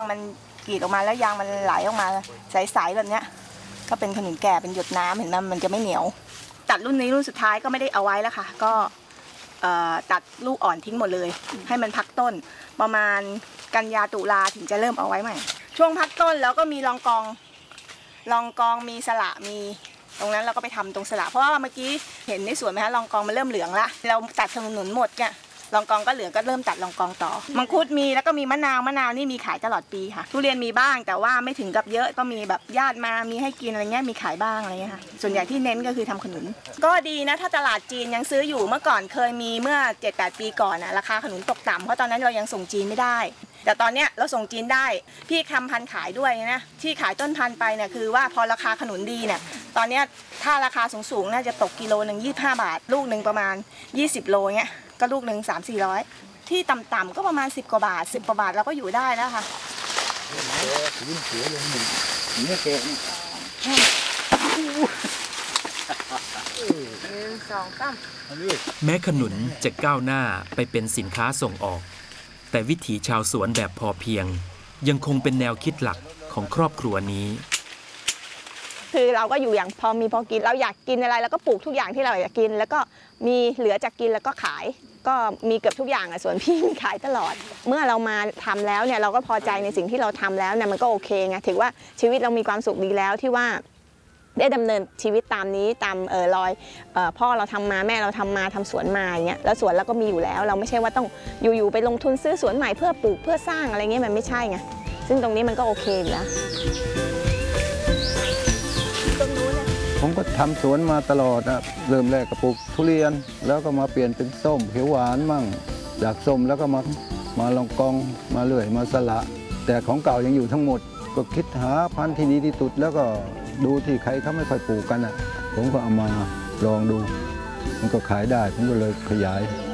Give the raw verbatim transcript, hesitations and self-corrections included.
มันกรีดออกมาแล้วยางมันไหลออกมาใสๆแบบเนี้ยก็เป็นขนุนแก่เป็นหยดน้ำเห็นไหมมันจะไม่เหนียวตัดรุ่นนี้รุ่นสุดท้ายก็ไม่ได้เอาไว้แล้วค่ะก็ตัดลูกอ่อนทิ้งหมดเลยให้มันพักต้นประมาณกันยาตุลาถึงจะเริ่มเอาไว้ใหม่ช่วงพักต้นแล้วก็มีรองกองรองกองมีสละมีตรงนั้นเราก็ไปทำตรงสละเพราะว่าเมื่อกี้เห็นในสวนไหมคะรองกองมันเริ่มเหลืองละเราตัดขนุนหมดเนี่ยรองกองก็เหลือก็เริ่มตัดรองกองต่อมังคุดมีแล้วก็มีมะนาวมะนาวนี่มีขายตลอดปีค่ะทุเรียนมีบ้างแต่ว่าไม่ถึงกับเยอะก็มีแบบญาติมามีให้กินอะไรเงี้ยมีขายบ้างอะไรเงี้ยค่ะส่วนใหญ่ที่เน้นก็คือทำขนุนก็ดีนะถ้าตลาดจีนยังซื้ออยู่เมื่อก่อนเคยมีเมื่อ เจ็ดแปด ปีก่อนอะราคาขนุนตกต่ำเพราะตอนนั้นเรายังส่งจีนไม่ได้แต่ตอนเนี้ยเราส่งจีนได้พี่ทำพันธุ์ขายด้วยนะที่ขายต้นพันธุ์ไปเนี่ยคือว่าพอราคาขนุนดีเนี่ยตอนเนี้ยถ้าราคาสูงๆน่าจะตกกิโลหนึ่งยี่สิบห้าบาทลูกหนึ่งประมาณยี่สิบโลเงี้ยก็ลูกหนึ่งสามสี่ร้อยที่ต่ำๆก็ประมาณสิบกว่าบาทสิบกว่าบาทเราก็อยู่ได้แล้วค่ะแม้ขนุนจะก้าวหน้าไปเป็นสินค้าส่งออกแต่วิถีชาวสวนแบบพอเพียงยังคงเป็นแนวคิดหลักของครอบครัวนี้คือเราก็อยู่อย่างพอมีพอกินเราอยากกินอะไรแล้วก็ปลูกทุกอย่างที่เราอยากกินแล้วก็มีเหลือจากกินแล้วก็ขายก็มีเกือบทุกอย่างอะส่วนพี่มีขายตลอดเมื่อเรามาทำแล้วเนี่ยเราก็พอใจในสิ่งที่เราทำแล้วเนี่ยมันก็โอเคไงถือว่าชีวิตเรามีความสุขดีแล้วที่ว่าได้ดำเนินชีวิตตามนี้ตามเออรอยเอ่อพ่อเราทำมาแม่เราทำมาทำสวนมาอย่างเงี้ยแล้วสวนเราก็มีอยู่แล้วเราไม่ใช่ว่าต้องอยู่ๆไปลงทุนซื้อสวนใหม่เพื่อปลูกเพื่อสร้างอะไรเงี้ยมันไม่ใช่ไงซึ่งตรงนี้มันก็โอเคอยู่แล้วผมก็ทำสวนมาตลอดนะเริ่มแรกก็ปลูกทุเรียนแล้วก็มาเปลี่ยนเป็นส้มเขียวหวานมั่งจากส้มแล้วก็มามาลองกองมาเลื่อยมาสละแต่ของเก่ายังอยู่ทั้งหมดก็คิดหาพันธุ์ที่ดีที่สุดแล้วก็ดูที่ใครเขาไม่ค่อยปลูกกันอ่ะผมก็เอามาลองดูมันก็ขายได้ผมก็เลยขยาย